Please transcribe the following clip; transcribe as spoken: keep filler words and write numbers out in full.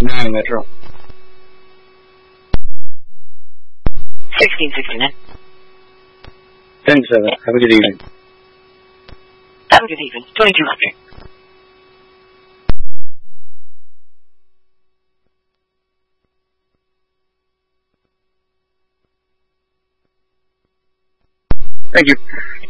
nine Metro. sixteen sixty-nine. ten seven. Have a good evening. Have a good evening. twenty-two hundred. Thank you.